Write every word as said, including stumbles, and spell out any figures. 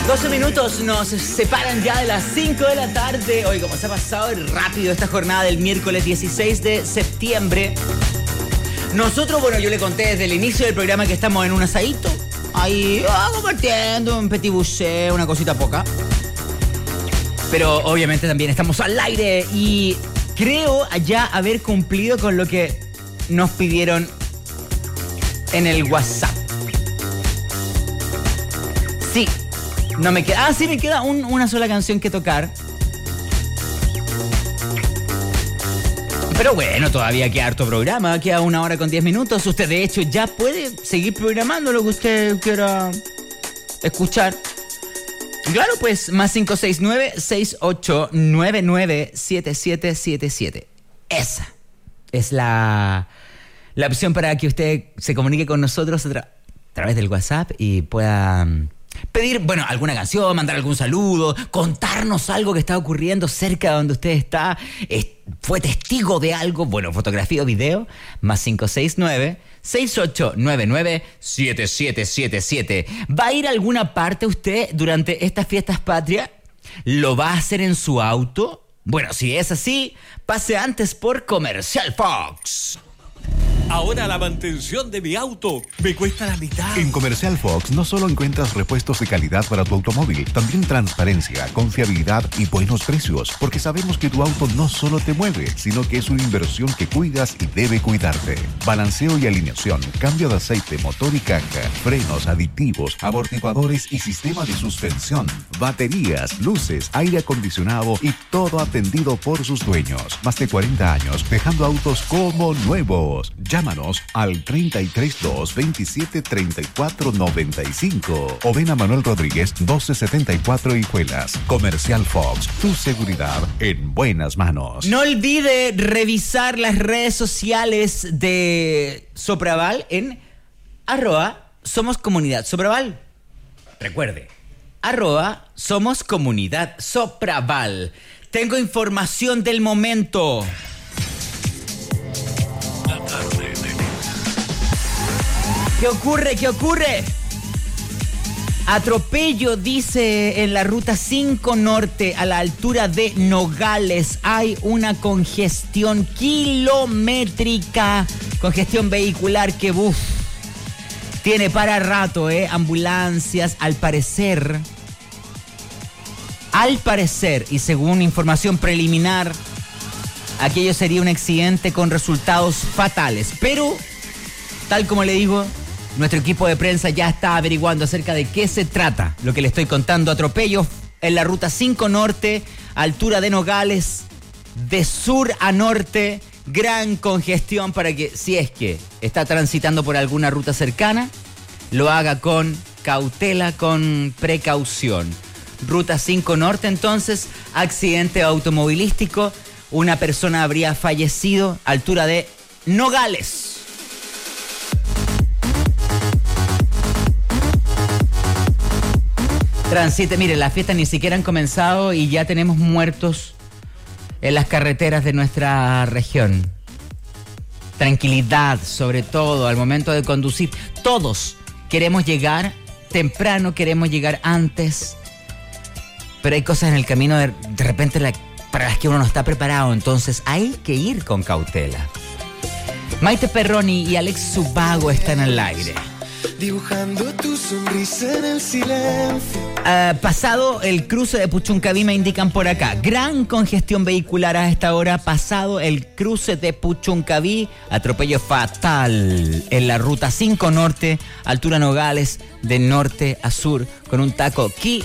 doce minutos nos separan ya de las cinco de la tarde. Hoy, como se ha pasado rápido esta jornada del miércoles dieciséis de septiembre. Nosotros, bueno, yo le conté desde el inicio del programa que estamos en un asadito. Ahí, oh, compartiendo un petit bouché, una cosita poca. Pero obviamente también estamos al aire y creo ya haber cumplido con lo que nos pidieron en el WhatsApp. Sí. No me queda. Ah, sí, me queda un, una sola canción que tocar. Pero bueno, todavía queda harto programa. Queda una hora con diez minutos. Usted, de hecho, ya puede seguir programando lo que usted quiera escuchar. Claro, pues, más cinco seis nueve, seis ocho nueve nueve, siete siete siete siete. Esa es la, la opción para que usted se comunique con nosotros a, tra- a través del WhatsApp y pueda pedir, bueno, alguna canción, mandar algún saludo, contarnos algo que está ocurriendo cerca de donde usted está, es, fue testigo de algo, bueno, fotografía o video, más cinco seis nueve, seis ocho nueve nueve, siete siete siete siete. ¿Va a ir a alguna parte usted durante estas fiestas patrias? ¿Lo va a hacer en su auto? Bueno, si es así, pase antes por Comercial Fox. Ahora la mantención de mi auto me cuesta la mitad. En Comercial Fox no solo encuentras repuestos de calidad para tu automóvil, también transparencia, confiabilidad y buenos precios, porque sabemos que tu auto no solo te mueve, sino que es una inversión que cuidas y debe cuidarte. Balanceo y alineación, cambio de aceite, motor y caja, frenos, aditivos, amortiguadores y sistema de suspensión, baterías, luces, aire acondicionado y todo atendido por sus dueños. Más de cuarenta años dejando autos como nuevos. Llámanos al treinta y tres dos, veintisiete, treinta y cuatro, noventa y cinco o ven a Manuel Rodríguez doce setenta y cuatro Hijuelas. Comercial Fox, tu seguridad en buenas manos. No olvide revisar las redes sociales de Sopraval en arroba Somos Comunidad Sopraval. Recuerde, arroba Somos Comunidad Sopraval. Tengo información del momento. ¿Qué ocurre? ¿Qué ocurre? Atropello, dice, en la ruta cinco Norte a la altura de Nogales. Hay una congestión kilométrica, congestión vehicular que, uff, tiene para rato, ¿eh? Ambulancias, al parecer, al parecer, y según información preliminar, aquello sería un accidente con resultados fatales. Pero, tal como le digo, nuestro equipo de prensa ya está averiguando acerca de qué se trata. Lo que le estoy contando, atropello en la ruta cinco Norte, altura de Nogales, de sur a norte, gran congestión para que, si es que está transitando por alguna ruta cercana, lo haga con cautela, con precaución. Ruta cinco Norte, entonces, accidente automovilístico, una persona habría fallecido, altura de Nogales. Transite, mire, las fiestas ni siquiera han comenzado y ya tenemos muertos en las carreteras de nuestra región. Tranquilidad, sobre todo, al momento de conducir. Todos queremos llegar temprano, queremos llegar antes, pero hay cosas en el camino de, de repente la, para las que uno no está preparado, entonces hay que ir con cautela. Maite Perroni y Alex Subago están al aire. Dibujando tu sonrisa en el silencio. Uh, pasado el cruce de Puchuncaví, me indican por acá. Gran congestión vehicular a esta hora. Pasado el cruce de Puchuncaví, atropello fatal en la ruta cinco Norte, altura Nogales, de norte a sur, con un taco aquí.